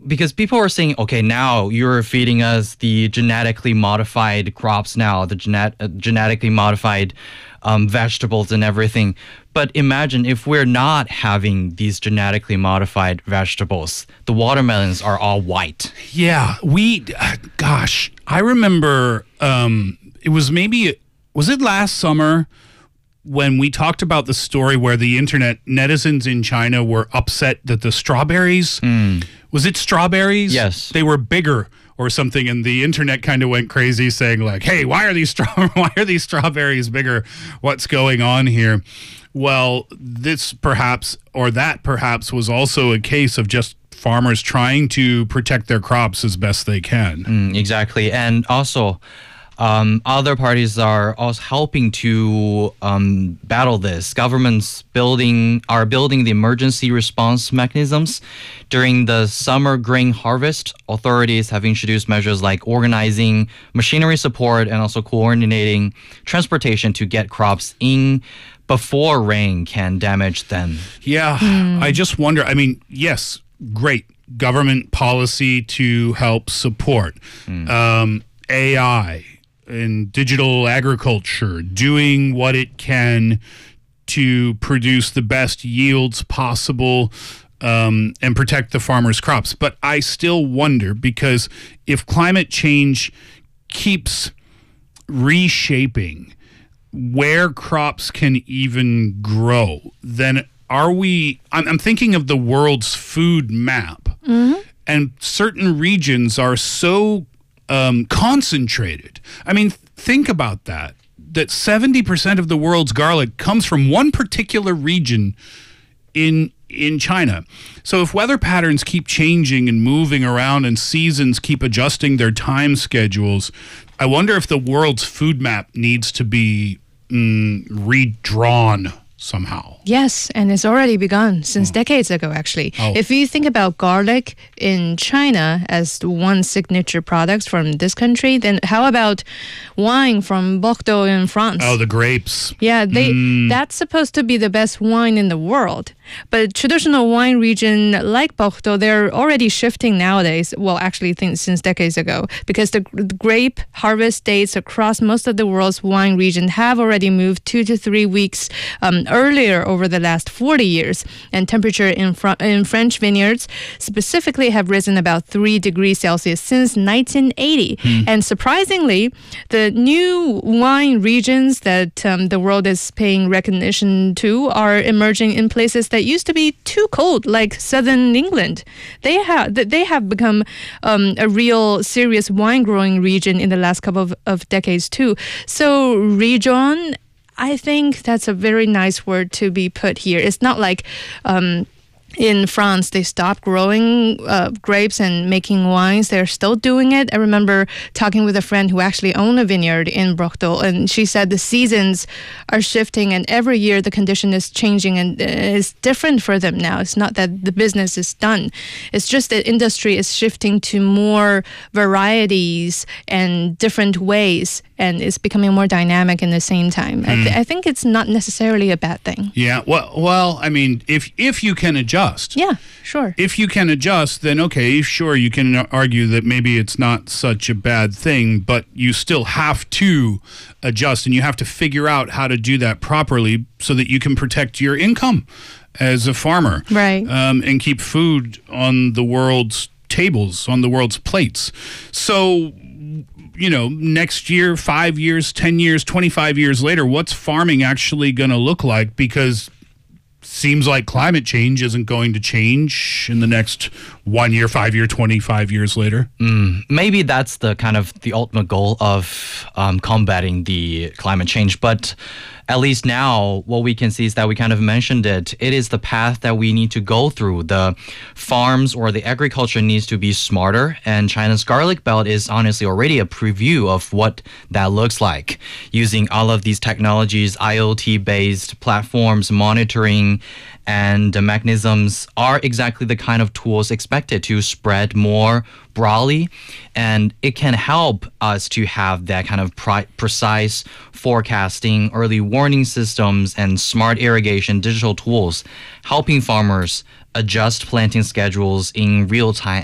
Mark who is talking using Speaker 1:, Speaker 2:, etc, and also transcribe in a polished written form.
Speaker 1: because people are saying, okay, now you're feeding us the genetically modified crops now, the genetically modified vegetables and everything. But imagine if we're not having these genetically modified vegetables, the watermelons are all white.
Speaker 2: Yeah, gosh, I remember was it last summer when we talked about the story where the internet netizens in China were upset that the strawberries, was it strawberries?
Speaker 1: Yes.
Speaker 2: They were bigger or something, and the internet kind of went crazy saying like, hey, why are these strawberries bigger? What's going on here? Well, that perhaps was also a case of just farmers trying to protect their crops as best they can.
Speaker 1: Exactly. And also, other parties are also helping to battle this. Governments are building the emergency response mechanisms. During the summer grain harvest, authorities have introduced measures like organizing machinery support and also coordinating transportation to get crops in before rain can damage them.
Speaker 2: Yeah, I just wonder, yes, great government policy to help support AI and digital agriculture, doing what it can to produce the best yields possible and protect the farmers' crops. But I still wonder, because if climate change keeps reshaping where crops can even grow, then I'm thinking of the world's food map, and certain regions are so concentrated. Think about that 70% of the world's garlic comes from one particular region in China. So if weather patterns keep changing and moving around and seasons keep adjusting their time schedules, I wonder if the world's food map needs to be redrawn somehow.
Speaker 3: Yes, and it's already begun since decades ago, actually. If you think about garlic in China as one signature product from this country, then how about wine from Bordeaux in France?
Speaker 2: Oh, the grapes.
Speaker 3: Yeah, that's supposed to be the best wine in the world. But traditional wine region like Bordeaux, they're already shifting nowadays. Well, actually, since decades ago, because the grape harvest dates across most of the world's wine region have already moved 2 to 3 weeks earlier over the last 40 years. And temperature in French vineyards specifically have risen about 3 degrees Celsius since 1980. And surprisingly, the new wine regions that the world is paying recognition to are emerging in places that used to be too cold, like southern England. They have become a real serious wine growing region in the last couple of decades too. So region, I think that's a very nice word to be put here. It's not like in France, they stopped growing grapes and making wines. They're still doing it. I remember talking with a friend who actually owned a vineyard in Bordeaux, and she said the seasons are shifting, and every year the condition is changing, and it's different for them now. It's not that the business is done. It's just that industry is shifting to more varieties and different ways, and it's becoming more dynamic in the same time. I think it's not necessarily a bad thing.
Speaker 2: Yeah, well, if you can adjust.
Speaker 3: Yeah, sure.
Speaker 2: If you can adjust, then okay, sure, you can argue that maybe it's not such a bad thing, but you still have to adjust, and you have to figure out how to do that properly so that you can protect your income as a farmer.
Speaker 3: Right.
Speaker 2: And keep food on the world's tables, on the world's plates. So, next year, 5 years, 10 years, 25 years later, what's farming actually going to look like? Because seems like climate change isn't going to change in the next 1 year, 5 year, 25 years later.
Speaker 1: Maybe that's the kind of the ultimate goal of combating the climate change. But at least now, what we can see is that we kind of mentioned it. It is the path that we need to go through. The farms or the agriculture needs to be smarter. And China's garlic belt is honestly already a preview of what that looks like. Using all of these technologies, IoT-based platforms, monitoring, and the mechanisms are exactly the kind of tools expected to spread more broadly, and it can help us to have that kind of precise forecasting, early warning systems, and smart irrigation digital tools, helping farmers adjust planting schedules in real time